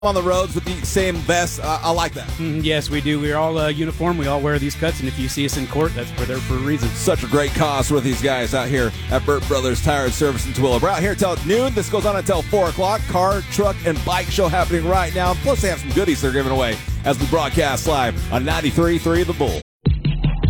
on the roads with the same vest. I like that. Yes, we do. We're all uniform. We all wear these cuts, and if you see us in court, we're there for a reason. Such a great cause with these guys out here at Burt Brothers Tire and Service in Tooele. We're out here until noon. This goes on until 4 o'clock. Car, truck, and bike show happening right now. Plus, they have some goodies they're giving away as we broadcast live on 93.3 The Bull.